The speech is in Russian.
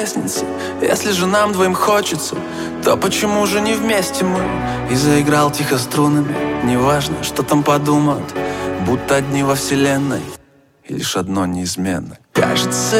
лестнице. Если же нам двоим хочется, то почему же не вместе мы? И заиграл тихо струнами. Неважно, что там подумают, будто одни во вселенной, и лишь одно неизменно. Кажется,